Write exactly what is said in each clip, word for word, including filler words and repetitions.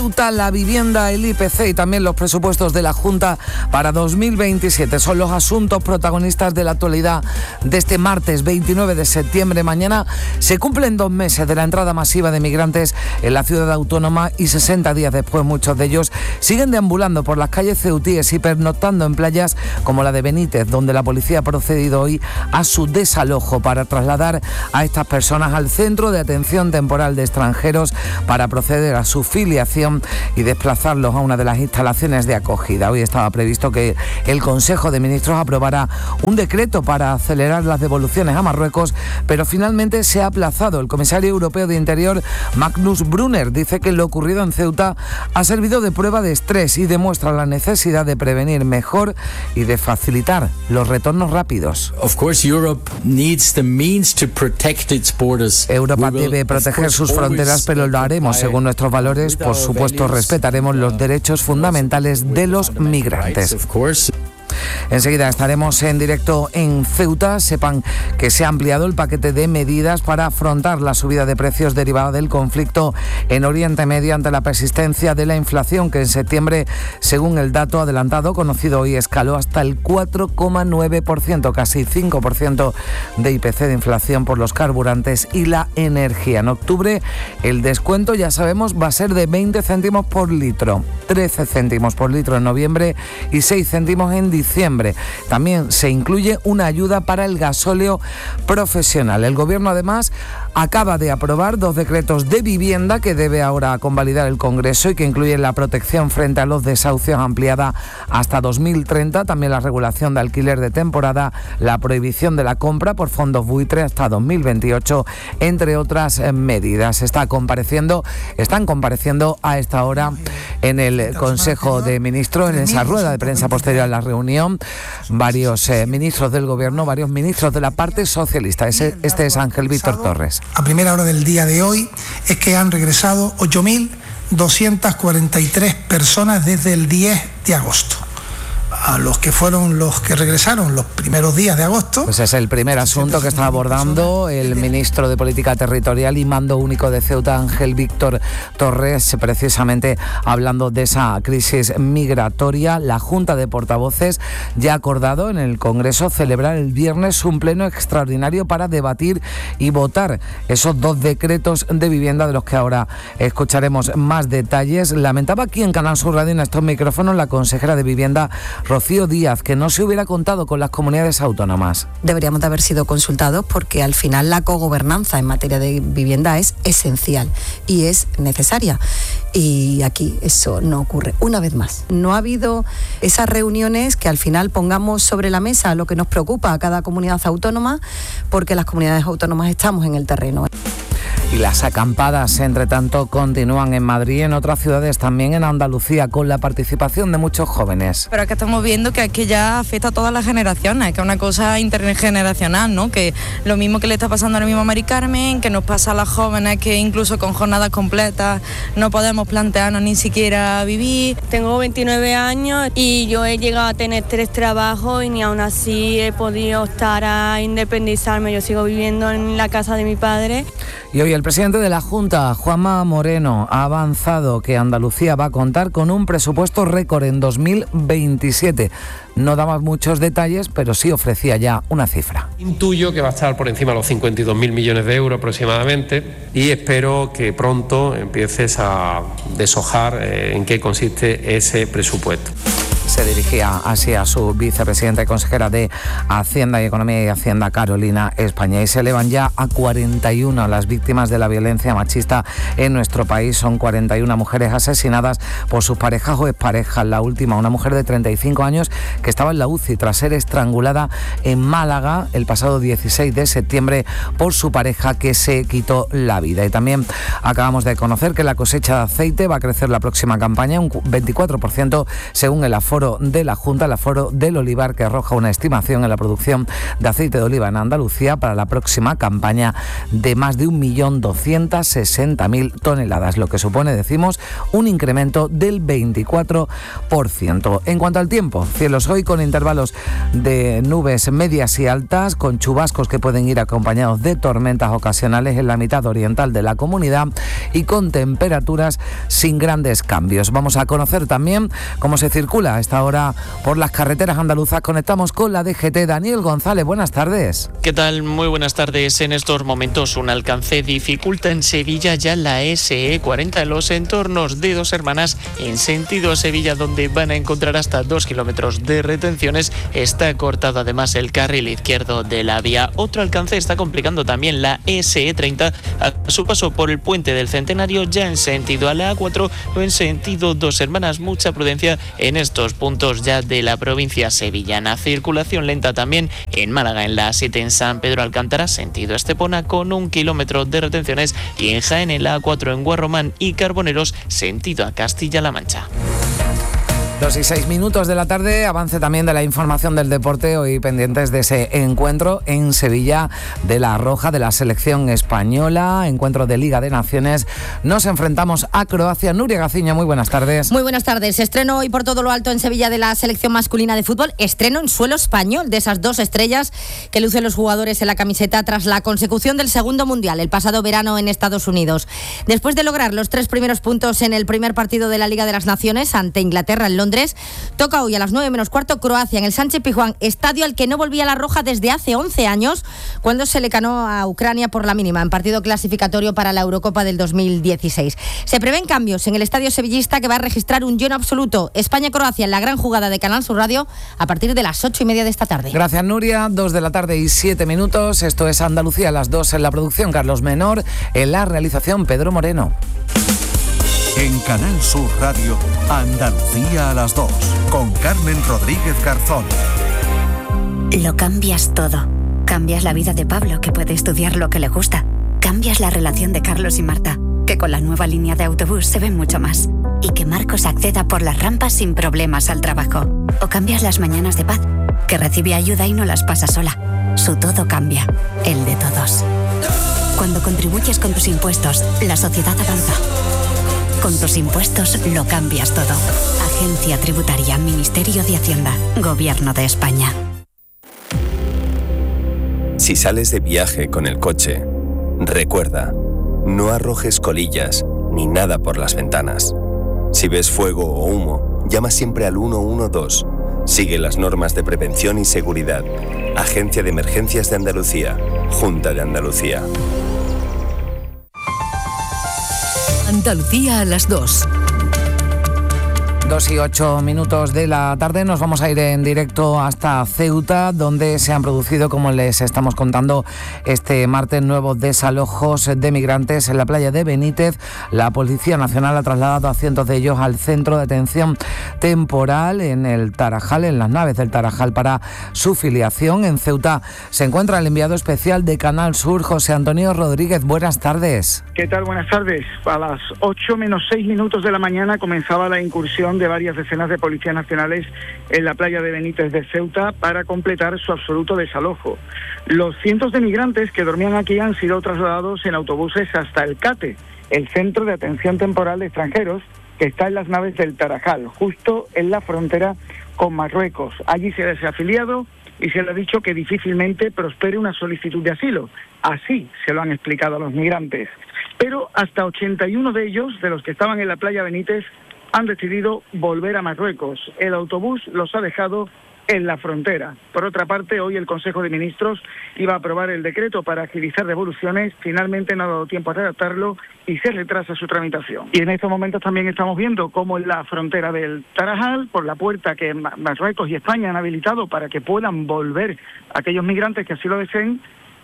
La vivienda, el I P C y también los presupuestos de la Junta para dos mil veintisiete son los asuntos protagonistas de la actualidad de este martes veintinueve de septiembre. Mañana se cumplen dos meses de la entrada masiva de migrantes en la ciudad autónoma y sesenta días después muchos de ellos siguen deambulando por las calles ceutíes y pernoctando en playas como la de Benítez, donde la policía ha procedido hoy a su desalojo para trasladar a estas personas al Centro de Atención Temporal de Extranjeros para proceder a su filiación y desplazarlos a una de las instalaciones de acogida. Hoy estaba previsto que el Consejo de Ministros aprobara un decreto para acelerar las devoluciones a Marruecos, pero finalmente se ha aplazado. El comisario europeo de Interior, Magnus Brunner, dice que lo ocurrido en Ceuta ha servido de prueba de estrés y demuestra la necesidad de prevenir mejor y de facilitar los retornos rápidos. Of course, Europe needs the means to protect its borders. Europa debe proteger sus fronteras, pero lo haremos según nuestros valores. Por supuesto, respetaremos los derechos fundamentales de los migrantes. Enseguida estaremos en directo en Ceuta. Sepan que se ha ampliado el paquete de medidas para afrontar la subida de precios derivada del conflicto en Oriente Medio ante la persistencia de la inflación, que en septiembre, según el dato adelantado conocido hoy, escaló hasta el cuatro coma nueve por ciento, casi cinco por ciento de I P C de inflación por los carburantes y la energía. En octubre el descuento, ya sabemos, va a ser de veinte céntimos por litro, trece céntimos por litro en noviembre y seis céntimos en diciembre. También se incluye una ayuda para el gasóleo profesional. El Gobierno, además, acaba de aprobar dos decretos de vivienda que debe ahora convalidar el Congreso y que incluyen la protección frente a los desahucios ampliada hasta dos mil treinta, también la regulación de alquiler de temporada, la prohibición de la compra por fondos buitre hasta dos mil veintiocho, entre otras medidas. Está compareciendo, están compareciendo a esta hora en el Consejo de Ministros, en esa rueda de prensa posterior a la reunión, varios eh, ministros del Gobierno, varios ministros de la parte socialista. Ese, este es Ángel Víctor Torres. A primera hora del día de hoy es que han regresado ocho mil doscientas cuarenta y tres personas desde el diez de agosto. A los que fueron los que regresaron los primeros días de agosto. Pues es el primer asunto que está abordando el ministro de Política Territorial y Mando Único de Ceuta, Ángel Víctor Torres, precisamente hablando de esa crisis migratoria. La Junta de Portavoces ya ha acordado en el Congreso celebrar el viernes un pleno extraordinario para debatir y votar esos dos decretos de vivienda de los que ahora escucharemos más detalles. Lamentaba aquí en Canal Sur Radio, en estos micrófonos, la consejera de Vivienda, Rocío Díaz, que no se hubiera contado con las comunidades autónomas. Deberíamos de haber sido consultados porque al final la cogobernanza en materia de vivienda es esencial y es necesaria. Y aquí eso no ocurre. Una vez más, no ha habido esas reuniones que al final pongamos sobre la mesa lo que nos preocupa a cada comunidad autónoma, porque las comunidades autónomas estamos en el terreno. Y las acampadas, entre tanto, continúan en Madrid y en otras ciudades, también en Andalucía, con la participación de muchos jóvenes. Pero es que estamos viendo que es que ya afecta a todas las generaciones, que es una cosa intergeneracional, ¿no? Que lo mismo que le está pasando ahora mismo a Mari Carmen, que nos pasa a las jóvenes, que incluso con jornadas completas no podemos plantearnos ni siquiera vivir. Tengo veintinueve años y yo he llegado a tener tres trabajos y ni aún así he podido optar a independizarme. Yo sigo viviendo en la casa de mi padre. Y hoy el presidente de la Junta, Juanma Moreno, ha avanzado que Andalucía va a contar con un presupuesto récord en dos mil veintisiete. No daba muchos detalles, pero sí ofrecía ya una cifra. Intuyo que va a estar por encima de los cincuenta y dos mil millones de euros aproximadamente y espero que pronto empieces a deshojar eh, en qué consiste ese presupuesto. Se dirigía así a su vicepresidenta y consejera de Hacienda y Economía y Hacienda, Carolina España. Y se elevan ya a cuarenta y uno las víctimas de la violencia machista en nuestro país. Son cuarenta y una mujeres asesinadas por sus parejas o exparejas. La última, una mujer de treinta y cinco años que estaba en la U C I tras ser estrangulada en Málaga el pasado dieciséis de septiembre por su pareja, que se quitó la vida. Y también acabamos de conocer que la cosecha de aceite va a crecer la próxima campaña un veinticuatro por ciento según el Aforo foro de la Junta, el foro del olivar, que arroja una estimación en la producción de aceite de oliva en Andalucía para la próxima campaña de más de un millón doscientas sesenta mil toneladas, lo que supone, decimos, un incremento del veinticuatro por ciento. En cuanto al tiempo, cielos hoy con intervalos de nubes medias y altas, con chubascos que pueden ir acompañados de tormentas ocasionales en la mitad oriental de la comunidad y con temperaturas sin grandes cambios. Vamos a conocer también cómo se circula a esta hora por las carreteras andaluzas. Conectamos con la D G T. Daniel González, buenas tardes. ¿Qué tal? Muy buenas tardes. En estos momentos un alcance dificulta en Sevilla ya la S E cuarenta en los entornos de Dos Hermanas en sentido Sevilla, donde van a encontrar hasta dos kilómetros de retenciones. Está cortado además el carril izquierdo de la vía. Otro alcance está complicando también la S E treinta a su paso por el puente del Centenario, ya en sentido a la A cuatro o en sentido Dos Hermanas. Mucha prudencia en estos puntos ya de la provincia sevillana. Circulación lenta también en Málaga, en la A siete en San Pedro Alcántara, sentido Estepona, con un kilómetro de retenciones, y en Jaén en la A cuatro en Guarromán y Carboneros, sentido a Castilla-La Mancha. Dos y seis minutos de la tarde, avance también de la información del deporte, hoy pendientes de ese encuentro en Sevilla de la Roja de la selección española, encuentro de Liga de Naciones. Nos enfrentamos a Croacia. Nuria Gaciña, muy buenas tardes. Muy buenas tardes. Estreno hoy por todo lo alto en Sevilla de la selección masculina de fútbol, estreno en suelo español de esas dos estrellas que lucen los jugadores en la camiseta tras la consecución del segundo mundial el pasado verano en Estados Unidos. Después de lograr los tres primeros puntos en el primer partido de la Liga de las Naciones ante Inglaterra en Londres, toca hoy a las nueve menos cuarto Croacia en el Sánchez Pizjuán, estadio al que no volvía la Roja desde hace once años, cuando se le ganó a Ucrania por la mínima en partido clasificatorio para la Eurocopa del dos mil dieciséis. Se prevén cambios en el estadio sevillista, que va a registrar un lleno absoluto. España-Croacia en la gran jugada de Canal Sur Radio a partir de las ocho y media de esta tarde. Gracias, Nuria. Dos de la tarde y siete minutos. Esto es Andalucía a las dos, en la producción Carlos Menor, en la realización Pedro Moreno. En Canal Sur Radio, Andalucía a las dos, con Carmen Rodríguez Garzón. Lo cambias todo. Cambias la vida de Pablo, que puede estudiar lo que le gusta. Cambias la relación de Carlos y Marta, que con la nueva línea de autobús se ven mucho más. Y que Marcos acceda por las rampas sin problemas al trabajo. O cambias las mañanas de Paz, que recibe ayuda y no las pasa sola. Su todo cambia, el de todos. Cuando contribuyes con tus impuestos, la sociedad avanza. Con tus impuestos lo cambias todo. Agencia Tributaria, Ministerio de Hacienda, Gobierno de España. Si sales de viaje con el coche, recuerda, no arrojes colillas ni nada por las ventanas. Si ves fuego o humo, llama siempre al uno uno dos. Sigue las normas de prevención y seguridad. Agencia de Emergencias de Andalucía, Junta de Andalucía. Andalucía a las dos. Dos y ocho minutos de la tarde, nos vamos a ir en directo hasta Ceuta, donde se han producido, como les estamos contando, este martes nuevos desalojos de migrantes en la playa de Benítez. La Policía Nacional ha trasladado a cientos de ellos al centro de atención temporal en el Tarajal, en las naves del Tarajal, para su filiación. En Ceuta se encuentra el enviado especial de Canal Sur, José Antonio Rodríguez. Buenas tardes. ¿Qué tal? Buenas tardes. A las ocho menos seis minutos de la mañana comenzaba la incursión de varias decenas de policías nacionales en la playa de Benítez de Ceuta para completar su absoluto desalojo. Los cientos de migrantes que dormían aquí han sido trasladados en autobuses hasta el CATE, el Centro de Atención Temporal de Extranjeros, que está en las naves del Tarajal, justo en la frontera con Marruecos. Allí se les ha afiliado y se le ha dicho que difícilmente prospere una solicitud de asilo. Así se lo han explicado a los migrantes. Pero hasta ochenta y uno de ellos, de los que estaban en la playa Benítez, han decidido volver a Marruecos. El autobús los ha dejado en la frontera. Por otra parte, hoy el Consejo de Ministros iba a aprobar el decreto para agilizar devoluciones. Finalmente no ha dado tiempo a redactarlo y se retrasa su tramitación. Y en estos momentos también estamos viendo cómo en la frontera del Tarajal, por la puerta que Marruecos y España han habilitado para que puedan volver aquellos migrantes que así lo deseen,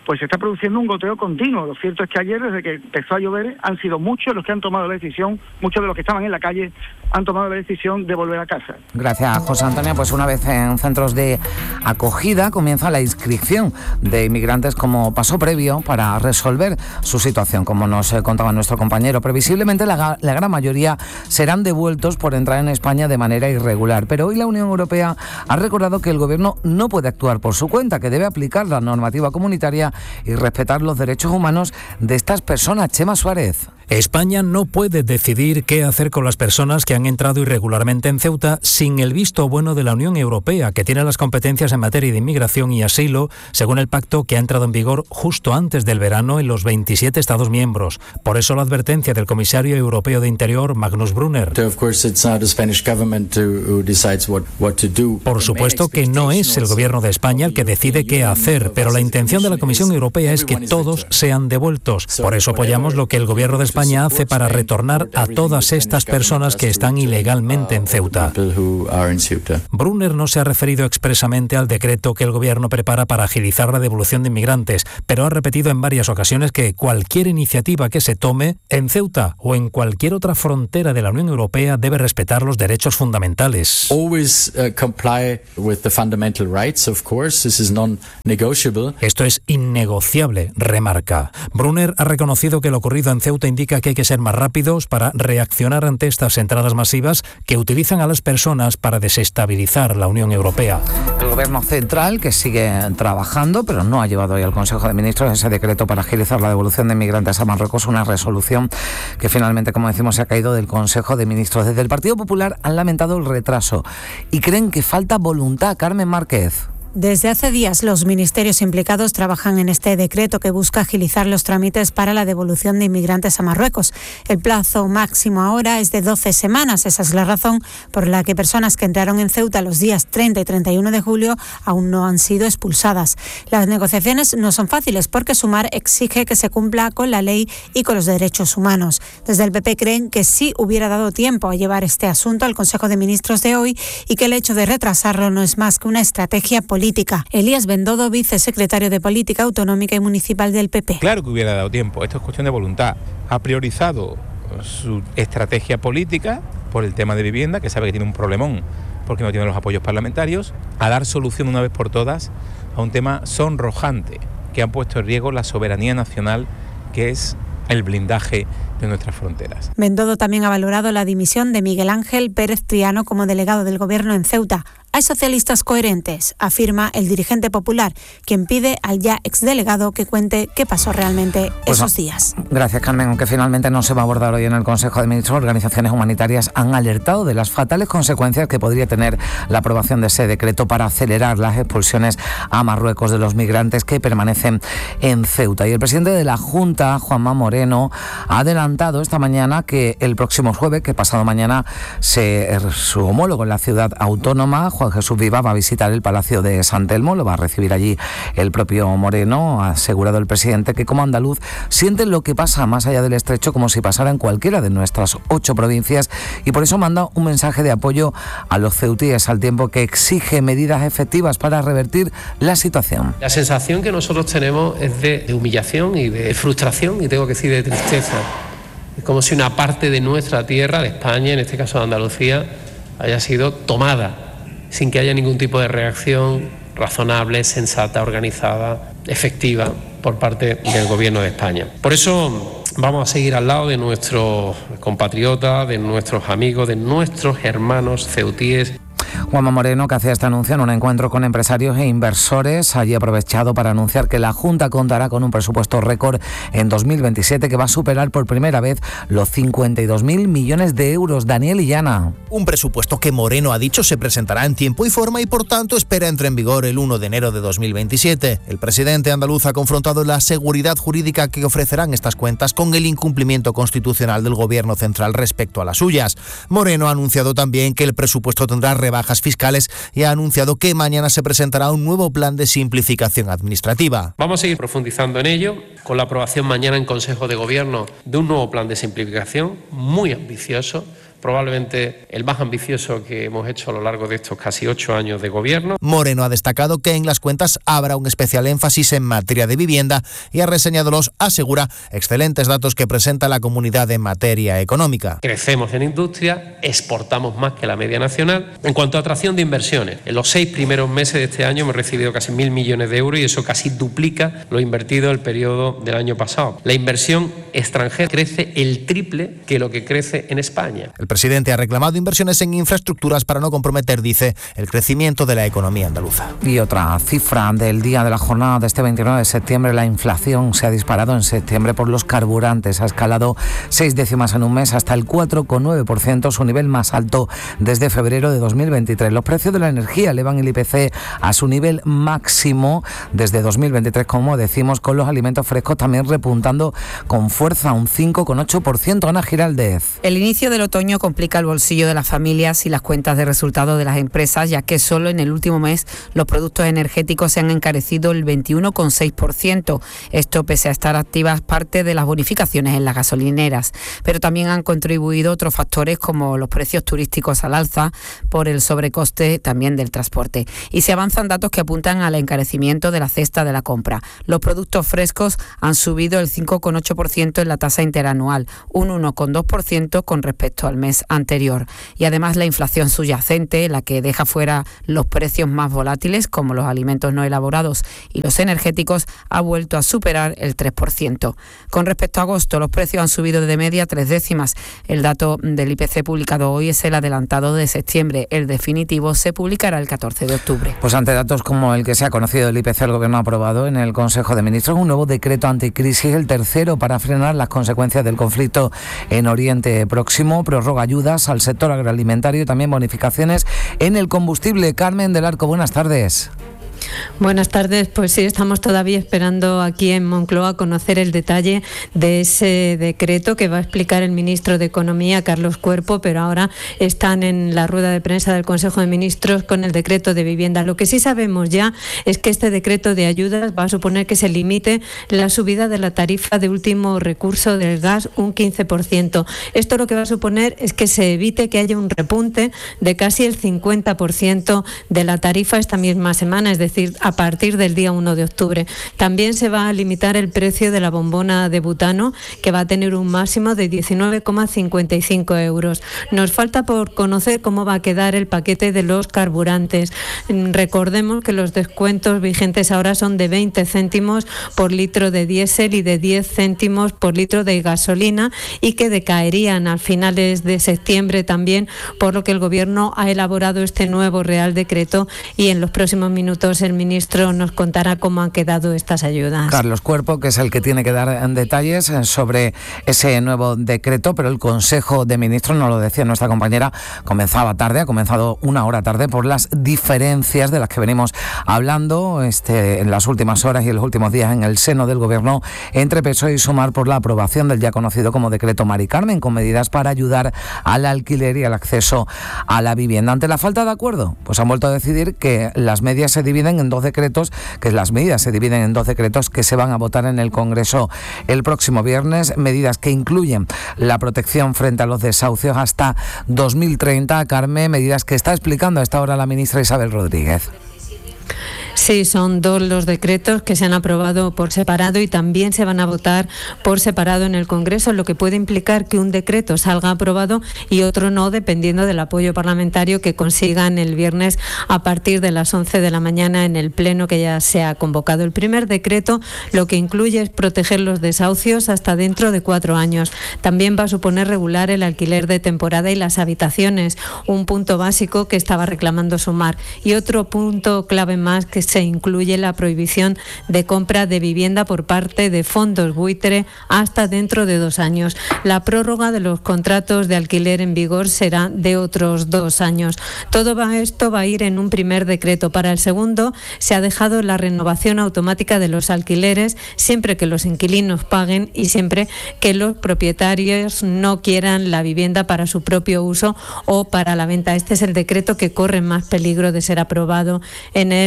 pues se está produciendo un goteo continuo. Lo cierto es que ayer, desde que empezó a llover, han sido muchos los que han tomado la decisión, muchos de los que estaban en la calle han tomado la decisión de volver a casa. Gracias, José Antonio. Pues una vez en centros de acogida comienza la inscripción de inmigrantes como paso previo para resolver su situación, como nos contaba nuestro compañero. Previsiblemente la, la gran mayoría serán devueltos por entrar en España de manera irregular, pero hoy la Unión Europea ha recordado que el gobierno no puede actuar por su cuenta, que debe aplicar la normativa comunitaria y respetar los derechos humanos de estas personas. Chema Suárez. España no puede decidir qué hacer con las personas que han entrado irregularmente en Ceuta sin el visto bueno de la Unión Europea, que tiene las competencias en materia de inmigración y asilo, según el pacto que ha entrado en vigor justo antes del verano en los veintisiete Estados miembros. Por eso la advertencia del comisario europeo de Interior, Magnus Brunner. Por supuesto que no es el gobierno de España el que decide qué hacer, pero la intención de la Comisión Europea es que todos sean devueltos. Por eso apoyamos lo que el gobierno de España España hace para retornar a todas estas personas que están ilegalmente en Ceuta. Brunner no se ha referido expresamente al decreto que el gobierno prepara para agilizar la devolución de inmigrantes, pero ha repetido en varias ocasiones que cualquier iniciativa que se tome en Ceuta o en cualquier otra frontera de la Unión Europea debe respetar los derechos fundamentales. Esto es innegociable, remarca. Brunner ha reconocido que lo ocurrido en Ceuta indica que hay que ser más rápidos para reaccionar ante estas entradas masivas que utilizan a las personas para desestabilizar la Unión Europea. El gobierno central, que sigue trabajando, pero no ha llevado hoy al Consejo de Ministros ese decreto para agilizar la devolución de inmigrantes a Marruecos, una resolución que finalmente, como decimos, se ha caído del Consejo de Ministros. Desde el Partido Popular han lamentado el retraso y creen que falta voluntad. Carmen Márquez. Desde hace días los ministerios implicados trabajan en este decreto que busca agilizar los trámites para la devolución de inmigrantes a Marruecos. El plazo máximo ahora es de doce semanas. Esa es la razón por la que personas que entraron en Ceuta los días treinta y treinta y uno de julio aún no han sido expulsadas. Las negociaciones no son fáciles porque Sumar exige que se cumpla con la ley y con los derechos humanos. Desde el P P creen que sí hubiera dado tiempo a llevar este asunto al Consejo de Ministros de hoy y que el hecho de retrasarlo no es más que una estrategia política. Política. Elías Bendodo, vicesecretario de Política Autonómica y Municipal del P P. Claro que hubiera dado tiempo, esto es cuestión de voluntad. Ha priorizado su estrategia política por el tema de vivienda, que sabe que tiene un problemón porque no tiene los apoyos parlamentarios, a dar solución una vez por todas a un tema sonrojante que ha puesto en riesgo la soberanía nacional, que es el blindaje de nuestras fronteras. Bendodo también ha valorado la dimisión de Miguel Ángel Pérez Triano como delegado del Gobierno en Ceuta. Hay socialistas coherentes, afirma el dirigente popular, quien pide al ya exdelegado que cuente qué pasó realmente pues esos no. días. Gracias, Carmen. Aunque finalmente no se va a abordar hoy en el Consejo de Ministros, organizaciones humanitarias han alertado de las fatales consecuencias que podría tener la aprobación de ese decreto para acelerar las expulsiones a Marruecos de los migrantes que permanecen en Ceuta. Y el presidente de la Junta, Juanma Moreno, ha adelantado esta mañana que el próximo jueves, que pasado mañana, se, su homólogo en la ciudad autónoma, Juan Jesús Viva, va a visitar el Palacio de San Telmo, lo va a recibir allí el propio Moreno. Ha asegurado el presidente que como andaluz siente lo que pasa más allá del estrecho como si pasara en cualquiera de nuestras ocho provincias y por eso manda un mensaje de apoyo a los ceutíes al tiempo que exige medidas efectivas para revertir la situación. La sensación que nosotros tenemos es de, de humillación y de frustración y tengo que decir de tristeza. Es como si una parte de nuestra tierra, de España, en este caso de Andalucía, haya sido tomada sin que haya ningún tipo de reacción razonable, sensata, organizada, efectiva por parte del Gobierno de España. Por eso vamos a seguir al lado de nuestros compatriotas, de nuestros amigos, de nuestros hermanos ceutíes. Juanma Moreno, que hacía este anuncio en un encuentro con empresarios e inversores, allí aprovechado para anunciar que la Junta contará con un presupuesto récord en dos mil veintisiete que va a superar por primera vez los cincuenta y dos mil millones de euros. Daniel Illana. Un presupuesto que Moreno ha dicho se presentará en tiempo y forma y por tanto espera entre en vigor el uno de enero de dos mil veintisiete. El presidente andaluz ha confrontado la seguridad jurídica que ofrecerán estas cuentas con el incumplimiento constitucional del Gobierno central respecto a las suyas. Moreno ha anunciado también que el presupuesto tendrá rebajas fiscales y ha anunciado que mañana se presentará un nuevo plan de simplificación administrativa. Vamos a seguir profundizando en ello con la aprobación mañana en Consejo de Gobierno de un nuevo plan de simplificación muy ambicioso probablemente el más ambicioso que hemos hecho a lo largo de estos casi ocho años de gobierno. Moreno ha destacado que en las cuentas habrá un especial énfasis en materia de vivienda y ha reseñado los, asegura, excelentes datos que presenta la comunidad en materia económica. Crecemos en industria, exportamos más que la media nacional. En cuanto a atracción de inversiones, en los seis primeros meses de este año hemos recibido casi mil millones de euros y eso casi duplica lo invertido el periodo del año pasado. La inversión extranjera crece el triple que lo que crece en España. El presidente ha reclamado inversiones en infraestructuras para no comprometer, dice, el crecimiento de la economía andaluza. Y otra cifra del día de la jornada de este veintinueve de septiembre, la inflación se ha disparado en septiembre por los carburantes. Ha escalado seis décimas en un mes hasta el cuatro coma nueve por ciento, su nivel más alto desde febrero de dos mil veintitrés. Los precios de la energía elevan el I P C a su nivel máximo desde dos mil veintitrés, como decimos, con los alimentos frescos también repuntando con fuerza, un cinco coma ocho por ciento. Ana Giraldez. El inicio del otoño complica el bolsillo de las familias y las cuentas de resultados de las empresas, ya que solo en el último mes los productos energéticos se han encarecido el veintiuno coma seis por ciento. Esto pese a estar activas parte de las bonificaciones en las gasolineras. Pero también han contribuido otros factores como los precios turísticos al alza por el sobrecoste también del transporte. Y se avanzan datos que apuntan al encarecimiento de la cesta de la compra. Los productos frescos han subido el cinco coma ocho por ciento en la tasa interanual, un uno coma dos por ciento con respecto al mes anterior. Y además la inflación subyacente, la que deja fuera los precios más volátiles, como los alimentos no elaborados y los energéticos, ha vuelto a superar el tres por ciento. Con respecto a agosto, los precios han subido de media tres décimas. El dato del I P C publicado hoy es el adelantado de septiembre. El definitivo se publicará el catorce de octubre. Pues ante datos como el que se ha conocido del I P C, el Gobierno ha aprobado en el Consejo de Ministros un nuevo decreto anticrisis, el tercero para frenar las consecuencias del conflicto en Oriente Próximo. Prorroga ayudas al sector agroalimentario y también bonificaciones en el combustible. Carmen del Arco, buenas tardes. Buenas tardes, pues sí, estamos todavía esperando aquí en Moncloa conocer el detalle de ese decreto que va a explicar el ministro de Economía, Carlos Cuerpo, pero ahora están en la rueda de prensa del Consejo de Ministros con el decreto de vivienda. Lo que sí sabemos ya es que este decreto de ayudas va a suponer que se limite la subida de la tarifa de último recurso del gas un quince por ciento. Esto lo que va a suponer es que se evite que haya un repunte de casi el cincuenta por ciento de la tarifa esta misma semana, es decir, decir, a partir del día uno de octubre. También se va a limitar el precio de la bombona de butano, que va a tener un máximo de diecinueve coma cincuenta y cinco euros. Nos falta por conocer cómo va a quedar el paquete de los carburantes. Recordemos que los descuentos vigentes ahora son de veinte céntimos por litro de diésel y de diez céntimos por litro de gasolina, y que decaerían a finales de septiembre también, por lo que el Gobierno ha elaborado este nuevo Real Decreto, y en los próximos minutos el ministro nos contará cómo han quedado estas ayudas. Carlos Cuerpo, que es el que tiene que dar detalles sobre ese nuevo decreto, pero el Consejo de Ministros, nos lo decía nuestra compañera, comenzaba tarde, ha comenzado una hora tarde por las diferencias de las que venimos hablando este, en las últimas horas y en los últimos días en el seno del Gobierno entre P S O E y Sumar por la aprobación del ya conocido como decreto Mari Carmen, con medidas para ayudar al alquiler y al acceso a la vivienda. Ante la falta de acuerdo, pues han vuelto a decidir que las medidas se dividen en dos decretos, que las medidas se dividen en dos decretos que se van a votar en el Congreso el próximo viernes, medidas que incluyen la protección frente a los desahucios hasta dos mil treinta. Carmen, medidas que está explicando a esta hora la ministra Isabel Rodríguez. Sí, son dos los decretos que se han aprobado por separado y también se van a votar por separado en el Congreso, lo que puede implicar que un decreto salga aprobado y otro no, dependiendo del apoyo parlamentario que consigan el viernes a partir de las once de la mañana en el Pleno que ya se ha convocado. El primer decreto lo que incluye es proteger los desahucios hasta dentro de cuatro años. También va a suponer regular el alquiler de temporada y las habitaciones, un punto básico que estaba reclamando Sumar. Y otro punto clave más, que se incluye la prohibición de compra de vivienda por parte de fondos buitre hasta dentro de dos años. La prórroga de los contratos de alquiler en vigor será de otros dos años. Todo va, esto va a ir en un primer decreto. Para el segundo se ha dejado la renovación automática de los alquileres siempre que los inquilinos paguen y siempre que los propietarios no quieran la vivienda para su propio uso o para la venta. Este es el decreto que corre más peligro de ser aprobado en el Consejo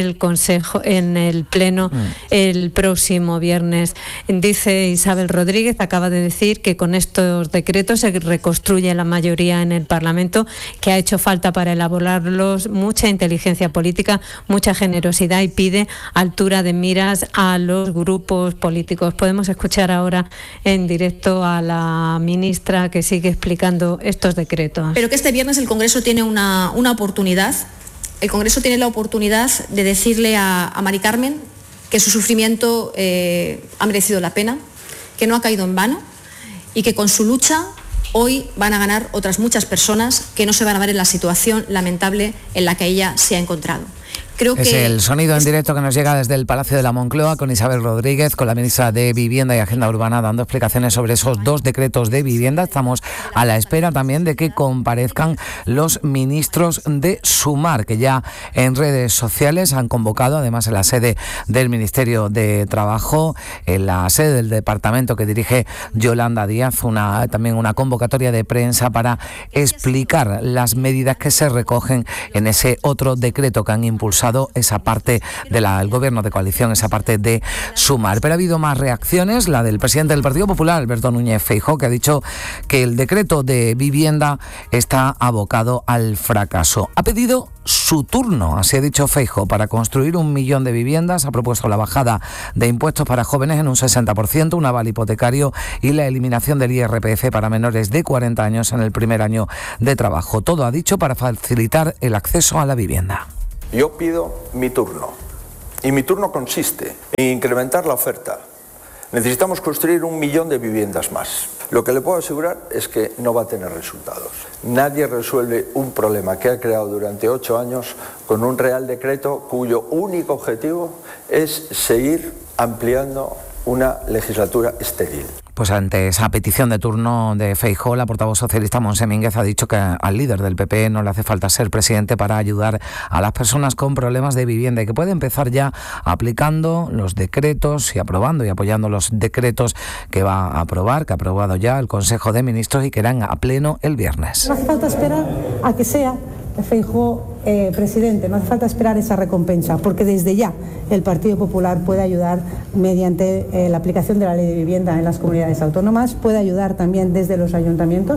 Consejo, en el Pleno mm. el próximo viernes. Dice Isabel Rodríguez, acaba de decir que con estos decretos se reconstruye la mayoría en el Parlamento, que ha hecho falta para elaborarlos mucha inteligencia política, mucha generosidad, y pide altura de miras a los grupos políticos. Podemos escuchar ahora en directo a la ministra que sigue explicando estos decretos. Pero que este viernes el Congreso tiene una, una oportunidad. El Congreso tiene la oportunidad de decirle a, a Mari Carmen que su sufrimiento eh, ha merecido la pena, que no ha caído en vano y que con su lucha hoy van a ganar otras muchas personas que no se van a ver en la situación lamentable en la que ella se ha encontrado. Creo es que el sonido en directo que nos llega desde el Palacio de la Moncloa con Isabel Rodríguez, con la ministra de Vivienda y Agenda Urbana, dando explicaciones sobre esos dos decretos de vivienda. Estamos a la espera también de que comparezcan los ministros de Sumar, que ya en redes sociales han convocado, además en la sede del Ministerio de Trabajo, en la sede del departamento que dirige Yolanda Díaz, una, también una convocatoria de prensa para explicar las medidas que se recogen en ese otro decreto que han impulsado esa parte del gobierno de coalición, esa parte de Sumar. Pero ha habido más reacciones, la del presidente del Partido Popular, Alberto Núñez Feijóo, que ha dicho que el decreto de vivienda está abocado al fracaso. Ha pedido su turno, así ha dicho Feijóo, para construir un millón de viviendas. Ha propuesto la bajada de impuestos para jóvenes en un sesenta por ciento, un aval hipotecario y la eliminación del I R P F para menores de cuarenta años en el primer año de trabajo. Todo, ha dicho, para facilitar el acceso a la vivienda. Yo pido mi turno, y mi turno consiste en incrementar la oferta. Necesitamos construir un millón de viviendas más. Lo que le puedo asegurar es que no va a tener resultados. Nadie resuelve un problema que ha creado durante ocho años con un real decreto cuyo único objetivo es seguir ampliando una legislatura estéril. Pues ante esa petición de turno de Feijóo, la portavoz socialista Montse Mínguez ha dicho que al líder del P P no le hace falta ser presidente para ayudar a las personas con problemas de vivienda y que puede empezar ya aplicando los decretos y aprobando y apoyando los decretos que va a aprobar, que ha aprobado ya el Consejo de Ministros y que irán a pleno el viernes. No hace falta esperar a que sea Feijóo eh, presidente, no hace falta esperar esa recompensa, porque desde ya el Partido Popular puede ayudar mediante eh, la aplicación de la ley de vivienda en las comunidades autónomas, puede ayudar también desde los ayuntamientos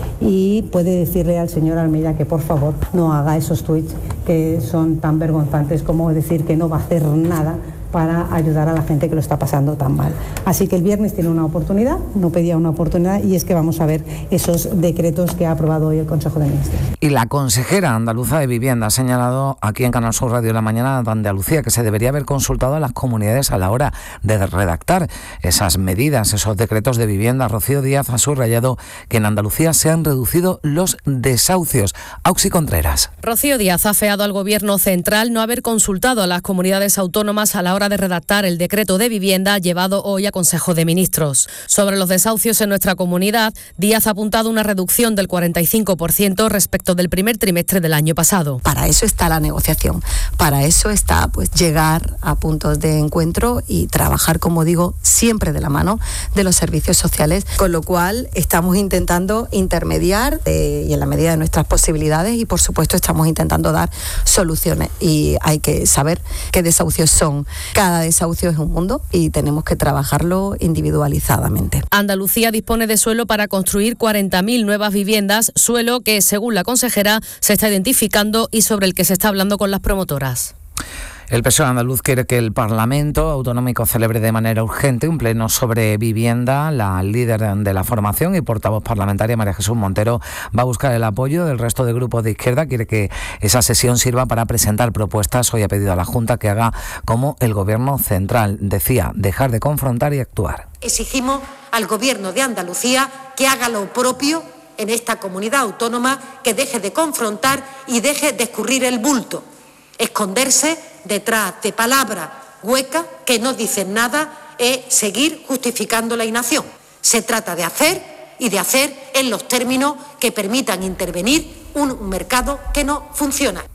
y puede decirle al señor Almeida que por favor no haga esos tuits que son tan vergonzantes como decir que no va a hacer nada para ayudar a la gente que lo está pasando tan mal. Así que el viernes tiene una oportunidad, no pedía una oportunidad, y es que vamos a ver esos decretos que ha aprobado hoy el Consejo de Ministros. Y la consejera andaluza de Vivienda ha señalado aquí en Canal Sur Radio de la Mañana de Andalucía que se debería haber consultado a las comunidades a la hora de redactar esas medidas, esos decretos de vivienda. Rocío Díaz ha subrayado que en Andalucía se han reducido los desahucios. Auxi Contreras. Rocío Díaz ha afeado al Gobierno central no haber consultado a las comunidades autónomas a la hora de redactar el decreto de vivienda llevado hoy a Consejo de Ministros. Sobre los desahucios en nuestra comunidad, Díaz ha apuntado una reducción del cuarenta y cinco por ciento respecto del primer trimestre del año pasado. Para eso está la negociación, para eso está pues llegar a puntos de encuentro y trabajar, como digo, siempre de la mano de los servicios sociales, con lo cual estamos intentando intermediar eh, y en la medida de nuestras posibilidades, y por supuesto estamos intentando dar soluciones, y hay que saber qué desahucios son. Cada desahucio es un mundo y tenemos que trabajarlo individualizadamente. Andalucía dispone de suelo para construir cuarenta mil nuevas viviendas, suelo que, según la consejera, se está identificando y sobre el que se está hablando con las promotoras. El P S O E andaluz quiere que el Parlamento Autonómico celebre de manera urgente un pleno sobre vivienda. La líder de la formación y portavoz parlamentaria, María Jesús Montero, va a buscar el apoyo del resto de grupos de izquierda. Quiere que esa sesión sirva para presentar propuestas. Hoy ha pedido a la Junta que haga como el Gobierno central. Decía, dejar de confrontar y actuar. Exigimos al Gobierno de Andalucía que haga lo propio en esta comunidad autónoma, que deje de confrontar y deje de escurrir el bulto, esconderse detrás de palabras huecas que no dicen nada, es seguir justificando la inacción. Se trata de hacer y de hacer en los términos que permitan intervenir un mercado que no funciona.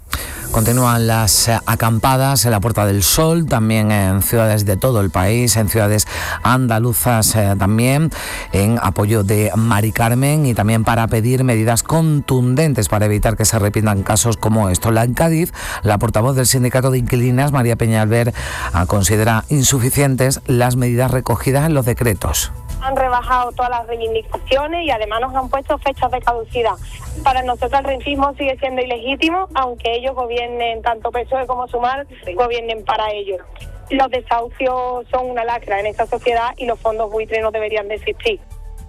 Continúan las acampadas en la Puerta del Sol, también en ciudades de todo el país, en ciudades andaluzas eh, también, en apoyo de Mari Carmen y también para pedir medidas contundentes para evitar que se repitan casos como esto. La en Cádiz, la portavoz del Sindicato de Inquilinas, María Peñalver, considera insuficientes las medidas recogidas en los decretos. Han rebajado todas las reivindicaciones y además nos han puesto fechas de caducidad. Para nosotros el rentismo sigue siendo ilegítimo, aunque ellos gobiernen, tanto P S O E como Sumar, gobiernen para ellos. Los desahucios son una lacra en esta sociedad y los fondos buitres no deberían de existir.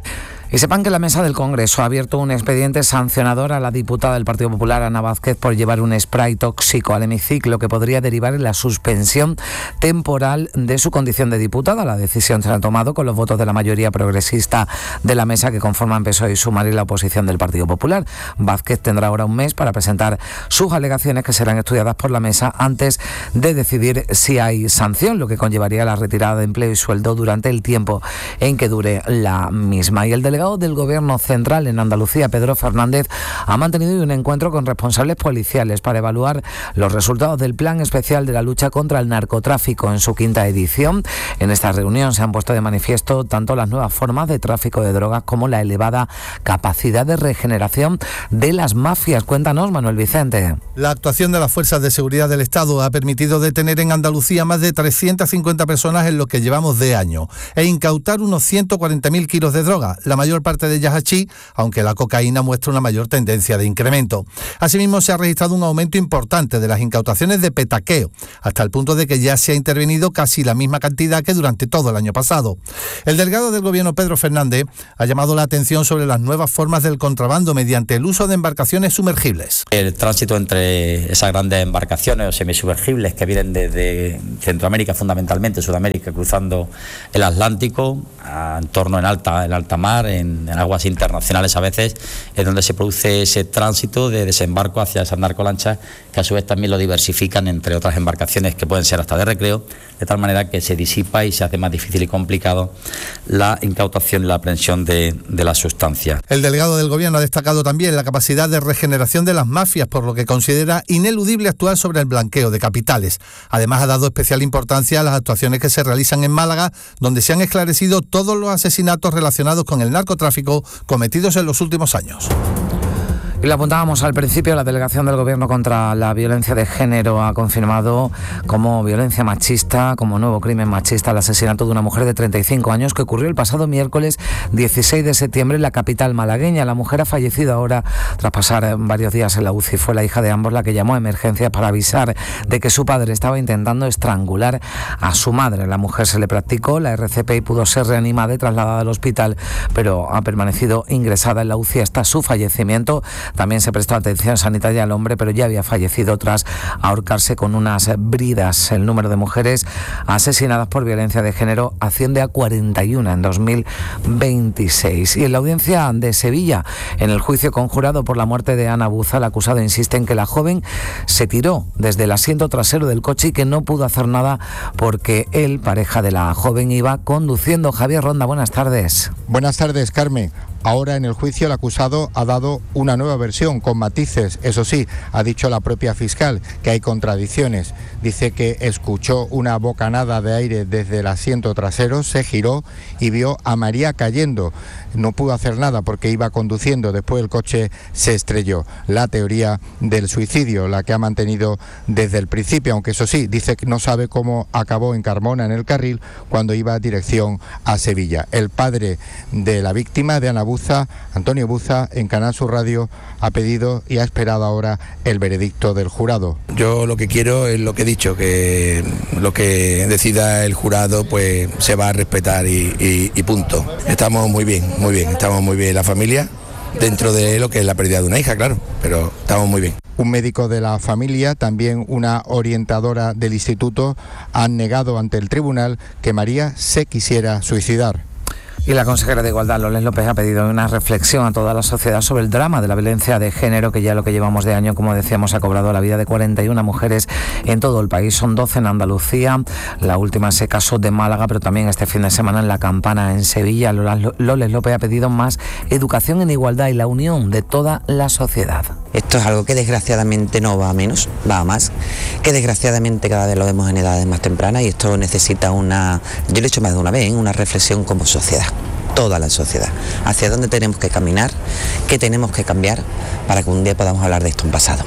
Y sepan que la Mesa del Congreso ha abierto un expediente sancionador a la diputada del Partido Popular, Ana Vázquez, por llevar un spray tóxico al hemiciclo que podría derivar en la suspensión temporal de su condición de diputada. La decisión se ha tomado con los votos de la mayoría progresista de la mesa que conforman P S O E y Sumar y la oposición del Partido Popular. Vázquez tendrá ahora un mes para presentar sus alegaciones, que serán estudiadas por la mesa antes de decidir si hay sanción, lo que conllevaría la retirada de empleo y sueldo durante el tiempo en que dure la misma. Y el delegado del Gobierno Central en Andalucía, Pedro Fernández, ha mantenido un encuentro con responsables policiales para evaluar los resultados del Plan Especial de la Lucha contra el Narcotráfico en su quinta edición. En esta reunión se han puesto de manifiesto tanto las nuevas formas de tráfico de drogas como la elevada capacidad de regeneración de las mafias. Cuéntanos, Manuel Vicente. La actuación de las fuerzas de seguridad del Estado ha permitido detener en Andalucía más de trescientas cincuenta personas en lo que llevamos de año e incautar unos ciento cuarenta mil kilos de droga, la mayor parte de ellas hachís, aunque la cocaína muestra una mayor tendencia de incremento. Asimismo, se ha registrado un aumento importante de las incautaciones de petaqueo, hasta el punto de que ya se ha intervenido casi la misma cantidad que durante todo el año pasado. El delegado del Gobierno, Pedro Fernández, ha llamado la atención sobre las nuevas formas del contrabando mediante el uso de embarcaciones sumergibles. El tránsito entre esas grandes embarcaciones o semisumergibles que vienen desde Centroamérica, fundamentalmente Sudamérica, cruzando el Atlántico, en torno en alta, en alta mar, en, en aguas internacionales a veces, es donde se produce ese tránsito de desembarco hacia esas narcolanchas, que a su vez también lo diversifican entre otras embarcaciones que pueden ser hasta de recreo, de tal manera que se disipa y se hace más difícil y complicado la incautación y la aprehensión de, de la sustancia. El delegado del Gobierno ha destacado también la capacidad de regeneración de las mafias, por lo que considera ineludible actuar sobre el blanqueo de capitales. Además, ha dado especial importancia a las actuaciones que se realizan en Málaga, donde se han esclarecido todos los asesinatos relacionados con el narcotráfico cometidos en los últimos años. Y lo apuntábamos al principio, la Delegación del Gobierno contra la Violencia de Género ha confirmado como violencia machista, como nuevo crimen machista, el asesinato de una mujer de treinta y cinco años que ocurrió el pasado miércoles dieciséis de septiembre en la capital malagueña. La mujer ha fallecido ahora tras pasar varios días en la U C I. Fue la hija de ambos la que llamó a emergencias para avisar de que su padre estaba intentando estrangular a su madre. La mujer se le practicó la R C P y pudo ser reanimada y trasladada al hospital, pero ha permanecido ingresada en la U C I hasta su fallecimiento. También se prestó atención sanitaria al hombre, pero ya había fallecido tras ahorcarse con unas bridas. El número de mujeres asesinadas por violencia de género asciende a cuarenta y uno en dos mil veintiséis. Y en la audiencia de Sevilla, en el juicio conjurado por la muerte de Ana Buza, el acusado insiste en que la joven se tiró desde el asiento trasero del coche y que no pudo hacer nada porque él, pareja de la joven, iba conduciendo. Javier Ronda, buenas tardes. Buenas tardes, Carmen. Ahora en el juicio el acusado ha dado una nueva versión con matices. Eso sí, ha dicho la propia fiscal que hay contradicciones. Dice que escuchó una bocanada de aire desde el asiento trasero, se giró y vio a María cayendo. No pudo hacer nada porque iba conduciendo, después el coche se estrelló. La teoría del suicidio, la que ha mantenido desde el principio, aunque eso sí, dice que no sabe cómo acabó en Carmona en el carril cuando iba en dirección a Sevilla. El padre de la víctima, de Ana Buza, Antonio Buza, en Canal Sur Radio, ha pedido y ha esperado ahora el veredicto del jurado. Yo lo que quiero es lo que he dicho, que lo que decida el jurado pues se va a respetar y, y, y punto. Estamos muy bien, muy bien, estamos muy bien la familia, dentro de lo que es la pérdida de una hija, claro, pero estamos muy bien. Un médico de la familia, también una orientadora del instituto, han negado ante el tribunal que María se quisiera suicidar. Y la consejera de Igualdad, Loles López, ha pedido una reflexión a toda la sociedad sobre el drama de la violencia de género, que ya lo que llevamos de año, como decíamos, ha cobrado la vida de cuarenta y una mujeres en todo el país. Son doce en Andalucía, la última ese caso de Málaga, pero también este fin de semana en La Campana, en Sevilla. Loles López ha pedido más educación en igualdad y la unión de toda la sociedad. Esto es algo que desgraciadamente no va a menos, va a más, que desgraciadamente cada vez lo vemos en edades más tempranas, y esto necesita una, yo lo he dicho más de una vez, una reflexión como sociedad, toda la sociedad, hacia dónde tenemos que caminar, qué tenemos que cambiar para que un día podamos hablar de esto en pasado.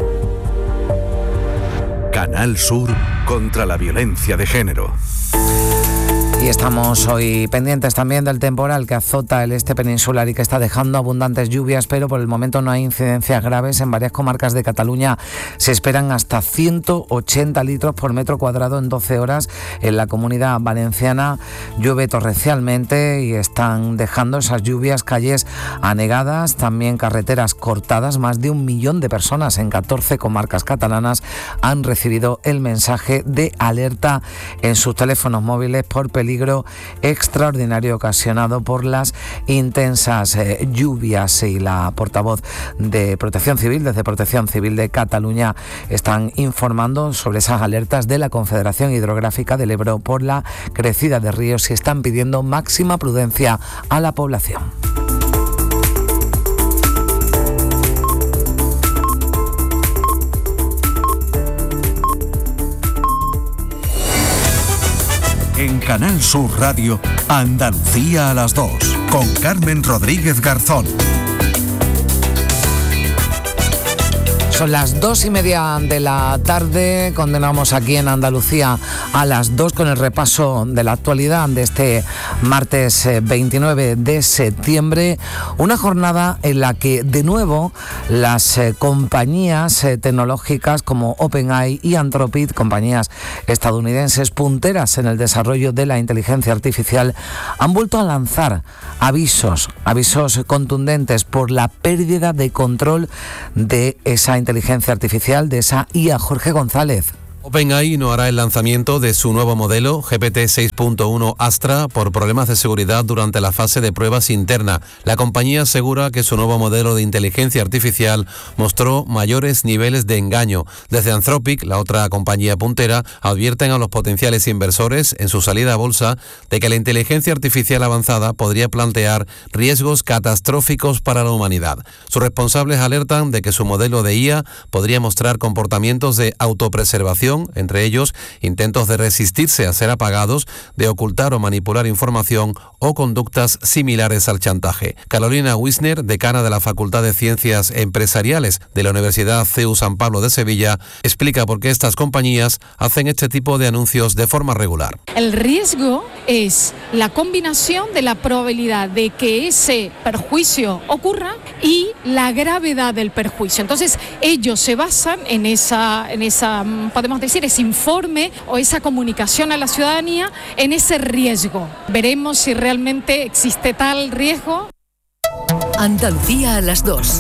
Canal Sur contra la violencia de género. Y estamos hoy pendientes también del temporal que azota el este peninsular y que está dejando abundantes lluvias, pero por el momento no hay incidencias graves. En varias comarcas de Cataluña se esperan hasta ciento ochenta litros por metro cuadrado en doce horas. En la Comunidad Valenciana llueve torrencialmente y están dejando esas lluvias calles anegadas, también carreteras cortadas. Más de un millón de personas en catorce comarcas catalanas han recibido el mensaje de alerta en sus teléfonos móviles por peligro peligro extraordinario ocasionado por las intensas eh, lluvias. Y la portavoz de Protección Civil, desde Protección Civil de Cataluña, están informando sobre esas alertas de la Confederación Hidrográfica del Ebro por la crecida de ríos y están pidiendo máxima prudencia a la población. En Canal Sur Radio, Andalucía a las dos, con Carmen Rodríguez Garzón. Son las dos y media de la tarde, condenamos aquí en Andalucía a las dos con el repaso de la actualidad de este martes veintinueve de septiembre, una jornada en la que de nuevo las eh, compañías eh, tecnológicas como OpenAI y Anthropic, compañías estadounidenses punteras en el desarrollo de la inteligencia artificial, han vuelto a lanzar avisos, avisos contundentes por la pérdida de control de esa inteligencia artificial, de esa I A. Jorge González. OpenAI no hará el lanzamiento de su nuevo modelo G P T seis punto uno Astra por problemas de seguridad durante la fase de pruebas interna. La compañía asegura que su nuevo modelo de inteligencia artificial mostró mayores niveles de engaño. Desde Anthropic, la otra compañía puntera, advierten a los potenciales inversores en su salida a bolsa de que la inteligencia artificial avanzada podría plantear riesgos catastróficos para la humanidad. Sus responsables alertan de que su modelo de I A podría mostrar comportamientos de autopreservación, entre ellos intentos de resistirse a ser apagados, de ocultar o manipular información o conductas similares al chantaje. Carolina Wisner, decana de la Facultad de Ciencias Empresariales de la Universidad C E U San Pablo de Sevilla, explica por qué estas compañías hacen este tipo de anuncios de forma regular. El riesgo es la combinación de la probabilidad de que ese perjuicio ocurra y la gravedad del perjuicio. Entonces, ellos se basan en esa, en esa, podemos decir, ese informe o esa comunicación a la ciudadanía en ese riesgo. Veremos si realmente existe tal riesgo. Andalucía a las dos.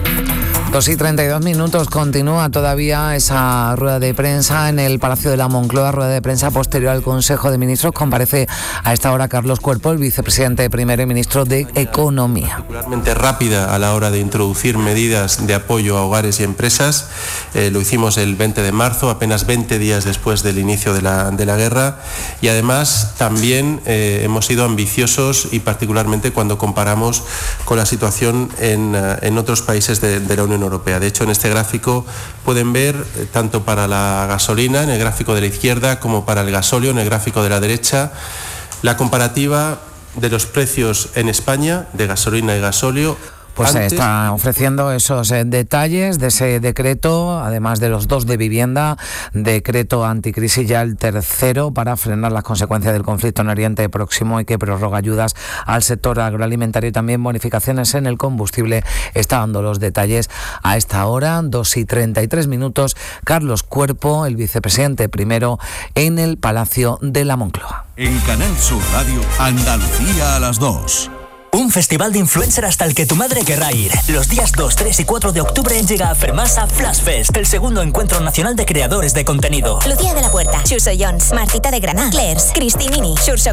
Dos y treinta y dos minutos, continúa todavía esa rueda de prensa en el Palacio de la Moncloa, rueda de prensa posterior al Consejo de Ministros. Comparece a esta hora Carlos Cuerpo, el vicepresidente primero y ministro de Economía. Particularmente rápida a la hora de introducir medidas de apoyo a hogares y empresas. Eh, lo hicimos el veinte de marzo, apenas veinte días después del inicio de la, de la guerra. Y además también eh, hemos sido ambiciosos, y particularmente cuando comparamos con la situación en, en otros países de, de la Unión Europea. De hecho, en este gráfico pueden ver eh, tanto para la gasolina, en el gráfico de la izquierda, como para el gasóleo, en el gráfico de la derecha, la comparativa de los precios en España de gasolina y gasóleo. Pues se está ofreciendo esos eh, detalles de ese decreto, además de los dos de vivienda, decreto anticrisis, ya el tercero para frenar las consecuencias del conflicto en Oriente Próximo y que prorroga ayudas al sector agroalimentario y también bonificaciones en el combustible. Está dando los detalles a esta hora, dos y treinta y tres minutos, Carlos Cuerpo, el vicepresidente primero, en el Palacio de la Moncloa. En Canal Sur Radio, Andalucía a las dos. Un festival de influencer hasta el que tu madre querrá ir. Los días dos, tres y cuatro de octubre llega a Fermasa Flash Fest, el segundo encuentro nacional de creadores de contenido. Lucía de la Puerta, Xurso Jones, Martita de Granada, Claire's, Cristinini, Xurso